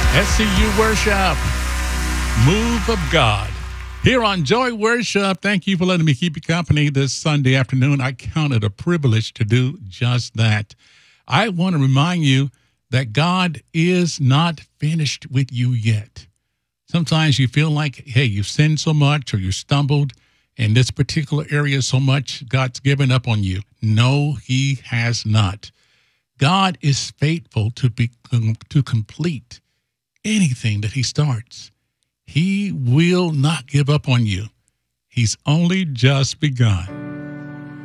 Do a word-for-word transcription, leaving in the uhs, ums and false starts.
S C U Worship, Move of God. Here on Joy Worship, thank you for letting me keep you company this Sunday afternoon. I count it a privilege to do just that. I want to remind you that God is not finished with you yet. Sometimes you feel like, hey, you've sinned so much or you stumbled in this particular area so much, God's given up on you. No, he has not. God is faithful to be to complete anything that he starts. He will not give up on you. He's only just begun.